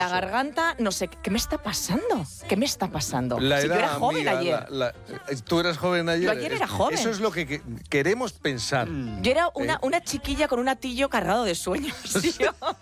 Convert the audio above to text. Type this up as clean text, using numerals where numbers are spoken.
La garganta, no sé, ¿qué me está pasando? ¿Qué me está pasando? La Si yo edad, era joven amiga, ayer. tú eras joven ayer. Yo ayer era joven. Eso es lo que queremos pensar. Yo era una chiquilla con un atillo cargado de sueños. Tío.